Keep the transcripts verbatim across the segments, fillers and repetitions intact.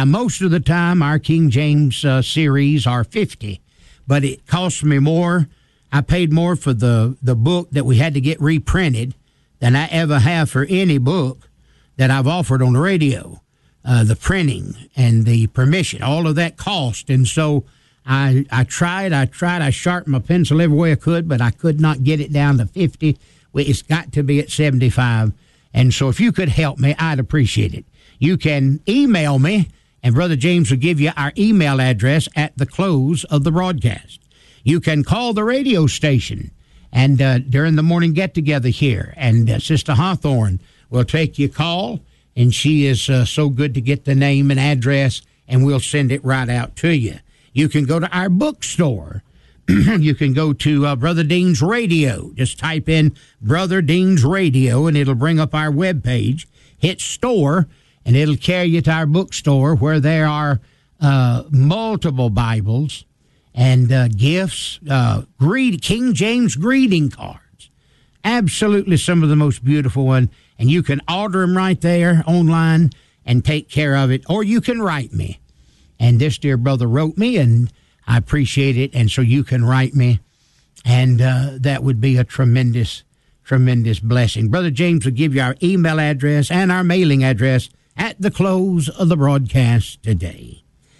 Now, most of the time, our King James uh, series are fifty, but it costs me more. I paid more for the, the book that we had to get reprinted than I ever have for any book that I've offered on the radio. Uh, the printing and the permission, all of that cost. And so I I tried, I tried, I sharpened my pencil every way I could, but I could not get it down to fifty. It's got to be at seventy-five. And so if you could help me, I'd appreciate it. You can email me, and Brother James will give you our email address at the close of the broadcast. You can call the radio station and uh, during the morning get-together here, and uh, Sister Hawthorne will take your call, and she is uh, so good to get the name and address, and we'll send it right out to you. You can go to our bookstore. You can go to uh, Brother Dean's Radio. Just type in Brother Dean's Radio, and it'll bring up our webpage. Hit store, and it'll carry you to our bookstore where there are uh, multiple Bibles and uh, gifts, uh, greet, King James greeting cards. Absolutely some of the most beautiful ones. And you can order them right there online and take care of it. Or you can write me. And this dear brother wrote me, and I appreciate it. And so you can write me. And uh, that would be a tremendous, tremendous blessing. Brother James will give you our email address and our mailing address at the close of the broadcast today.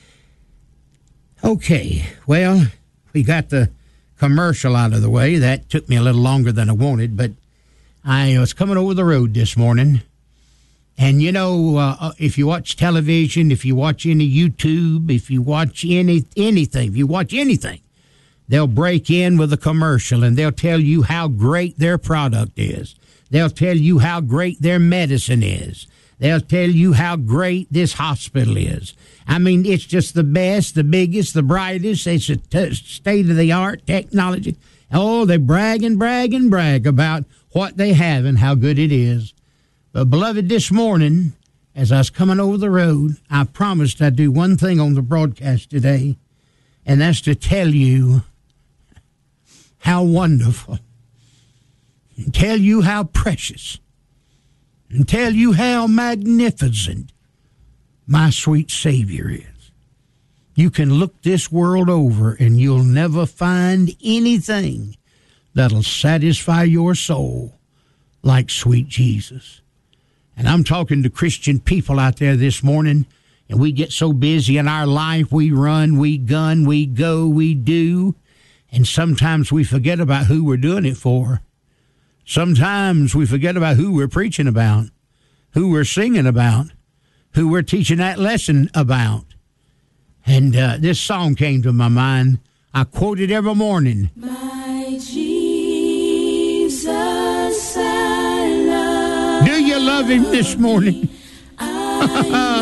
Okay, well, we got the commercial out of the way. That took me a little longer than I wanted, but I was coming over the road this morning, and, you know, uh, if you watch television, if you watch any YouTube, if you watch any anything, if you watch anything, they'll break in with a commercial, and they'll tell you how great their product is. They'll tell you how great their medicine is. They'll tell you how great this hospital is. I mean, it's just the best, the biggest, the brightest. It's a t- state-of-the-art technology. Oh, they brag and brag and brag about what they have and how good it is. But, beloved, this morning, as I was coming over the road, I promised I'd do one thing on the broadcast today, and that's to tell you how wonderful, and tell you how precious, and tell you how magnificent my sweet Savior is. You can look this world over, and you'll never find anything that'll satisfy your soul like sweet Jesus. And I'm talking to Christian people out there this morning, and we get so busy in our life. We run, we gun, we go, we do, and sometimes we forget about who we're doing it for. Sometimes we forget about who we're preaching about, who we're singing about, who we're teaching that lesson about. And uh, this song came to my mind. I quote it every morning. My Jesus, I love. Do you love him this morning?